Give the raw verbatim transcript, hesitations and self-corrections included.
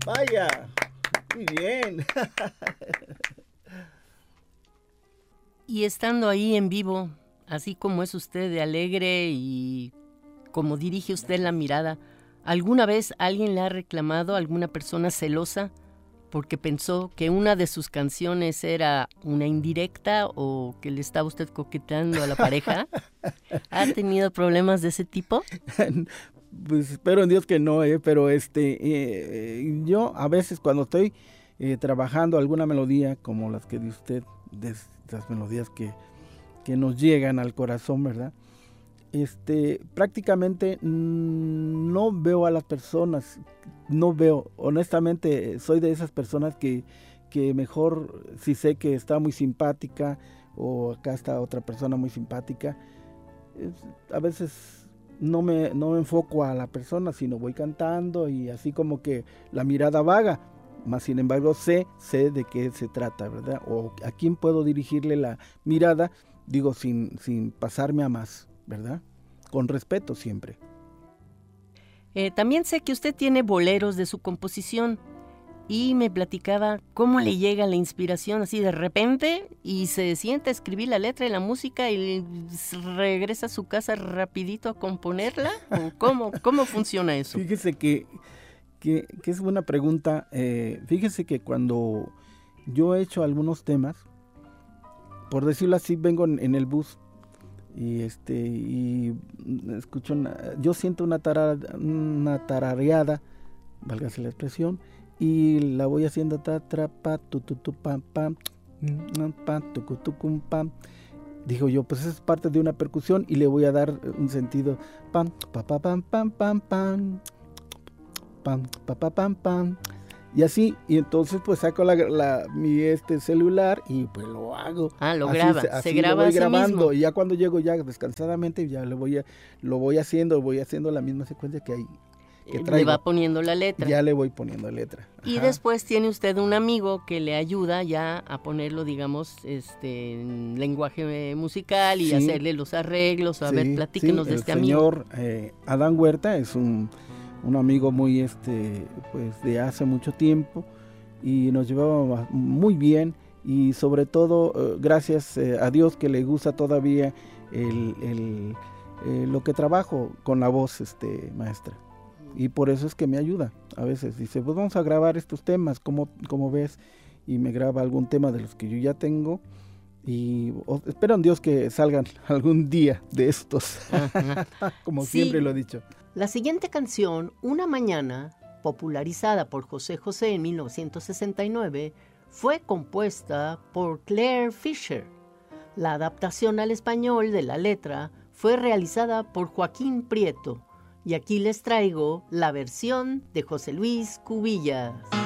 Vaya, muy bien. Y estando ahí en vivo, así como es usted de alegre y como dirige usted la mirada, ¿alguna vez alguien le ha reclamado a alguna persona celosa porque pensó que una de sus canciones era una indirecta o que le estaba usted coqueteando a la pareja? ¿Ha tenido problemas de ese tipo? Pues espero en Dios que no, eh, pero este, eh, yo a veces cuando estoy eh, trabajando alguna melodía, como las que de usted, de estas melodías que, que nos llegan al corazón, ¿verdad? Este, prácticamente mmm, no veo a las personas, no veo, honestamente soy de esas personas que, que mejor si sé que está muy simpática o acá está otra persona muy simpática, es, a veces no me, no me enfoco a la persona, sino voy cantando y así como que la mirada vaga, más sin embargo sé, sé de qué se trata, ¿verdad? O a quién puedo dirigirle la mirada, digo, sin, sin pasarme a más, ¿verdad? Con respeto siempre. Eh, también sé que usted tiene boleros de su composición y me platicaba cómo le llega la inspiración así de repente y se sienta a escribir la letra y la música y regresa a su casa rapidito a componerla. ¿O cómo, cómo funciona eso? Fíjese que, que, que es buena pregunta. Eh, fíjese que cuando yo he hecho algunos temas, por decirlo así, vengo en, en el bus y este y escucho una, yo siento una, tara, una tarareada, válgase la expresión, y la voy haciendo ta tra pa tu tu tu pam pam pa tu tu cum pam. Digo yo, pues es parte de una percusión y le voy a dar un sentido pam pa pa pam pam pam pam pam pa pa pam pam. Y así, y entonces pues saco la, la, mi este celular y pues lo hago. Ah, lo así, graba, se, así se graba lo voy a sí grabando mismo. Y ya cuando llego ya descansadamente ya lo voy, a, lo voy haciendo, voy haciendo la misma secuencia que hay. Que traigo. Le va poniendo la letra. Ya le voy poniendo letra. Ajá. Y después tiene usted un amigo que le ayuda ya a ponerlo, digamos, este, en lenguaje musical y sí. hacerle los arreglos. A sí, ver, platíquenos sí, de este amigo. El señor eh, Adán Huerta es un, un amigo muy, este, pues, de hace mucho tiempo y nos llevaba muy bien y sobre todo eh, gracias eh, a Dios que le gusta todavía el, el, eh, lo que trabajo con la voz, este, maestra. Y por eso es que me ayuda. A veces dice, pues vamos a grabar estos temas, como, como ves, y me graba algún tema de los que yo ya tengo. Y oh, espero en Dios que salgan algún día de estos, como sí. siempre lo he dicho. La siguiente canción, Una Mañana, popularizada por José José en mil novecientos sesenta y nueve, fue compuesta por Claire Fischer. La adaptación al español de la letra fue realizada por Joaquín Prieto. Y aquí les traigo la versión de José Luis Cubillas.